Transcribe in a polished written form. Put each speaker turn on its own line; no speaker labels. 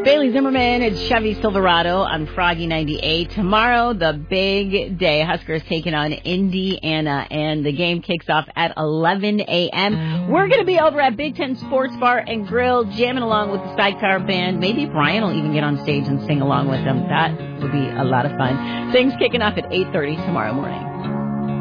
Bailey Zimmerman, it's Chevy Silverado on Froggy 98. Tomorrow, the big day. Huskers taking on Indiana, and the game kicks off at 11 a.m. We're going to be over at Big Ten Sports Bar and Grill, jamming along with the Sidecar Band. Maybe Brian will even get on stage and sing along with them. That would be a lot of fun. Things kicking off at 8:30 tomorrow morning.